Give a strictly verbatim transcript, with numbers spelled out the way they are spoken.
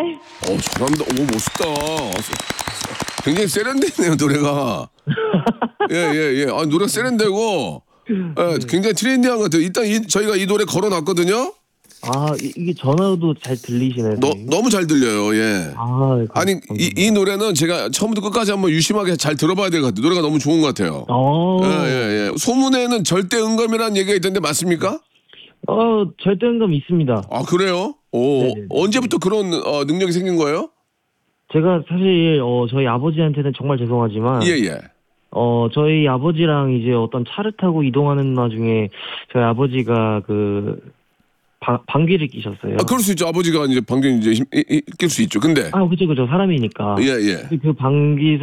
어, 잘한다. 오, 멋있다. 굉장히 세련되네요, 노래가. 예, 예, 예. 아, 노래가 세련되고, 예, 굉장히 트렌디한 것 같아요. 일단 이, 저희가 이 노래 걸어놨거든요. 아, 이, 이게 전화도 잘 들리시나요? 너, 너무 잘 들려요, 예. 아, 네, 아니, 이, 이 노래는 제가 처음부터 끝까지 한번 유심하게 잘 들어봐야 될 것 같아요. 노래가 너무 좋은 것 같아요. 어, 예, 예, 예. 소문에는 절대 음감이라는 얘기가 있던데 맞습니까? 어, 절대음감 있습니다. 아, 그래요? 오, 네네네. 언제부터 그런 어, 능력이 생긴 거예요? 제가 사실, 어, 저희 아버지한테는 정말 죄송하지만, 예, 예. 어, 저희 아버지랑 이제 어떤 차를 타고 이동하는 와중에 저희 아버지가 그, 방, 방귀를 끼셨어요. 아, 그럴 수 있죠. 아버지가 이제 방귀 이제 낄 수 있죠. 근데, 아, 그죠, 그죠. 사람이니까. 예, 예. 그 방귀